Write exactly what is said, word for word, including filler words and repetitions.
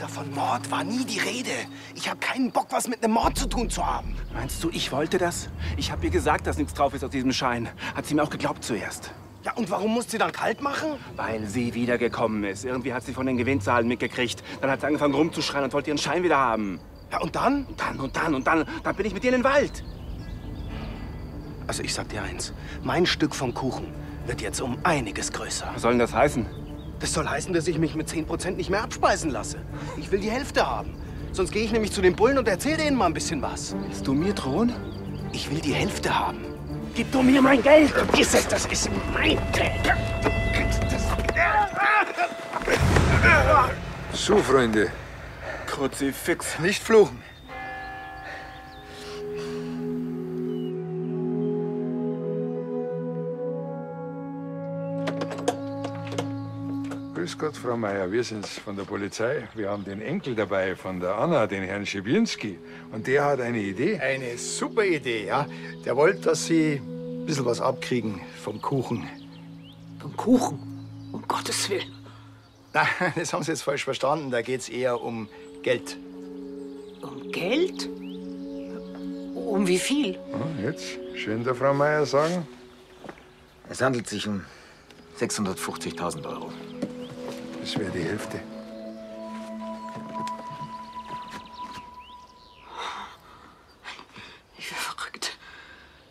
Alter, von Mord war nie die Rede. Ich habe keinen Bock, was mit einem Mord zu tun zu haben. Meinst du, ich wollte das? Ich habe ihr gesagt, dass nichts drauf ist aus diesem Schein. Hat sie mir auch geglaubt zuerst. Ja, und warum musst du dann kalt machen? Weil sie wiedergekommen ist. Irgendwie hat sie von den Gewinnzahlen mitgekriegt. Dann hat sie angefangen rumzuschreien und wollte ihren Schein wieder haben. Ja, und dann? Und dann und dann und dann, dann bin ich mit ihr in den Wald. Also ich sag dir eins, mein Stück vom Kuchen wird jetzt um einiges größer. Was soll denn das heißen? Das soll heißen, dass ich mich mit zehn Prozent nicht mehr abspeisen lasse. Ich will die Hälfte haben. Sonst gehe ich nämlich zu den Bullen und erzähle denen mal ein bisschen was. Willst du mir drohen? Ich will die Hälfte haben. Gib du mir mein Geld! Jesus, das ist mein Geld. So, Freunde, Kruzifix. nicht fluchen. Grüß Gott, Frau Meier, wir sind's von der Polizei. Wir haben den Enkel dabei von der Anna, den Herrn Schiebinski. Und der hat eine Idee. Eine super Idee, ja. Der wollte, dass Sie ein bisschen was abkriegen vom Kuchen. Vom Kuchen? Um Gottes Willen. Nein, das haben Sie jetzt falsch verstanden. Da geht's eher um Geld. Um Geld? Um wie viel? Ja, jetzt schön der Frau Meier sagen. Es handelt sich um sechshundertfünfzigtausend Euro. Das wäre die Hälfte.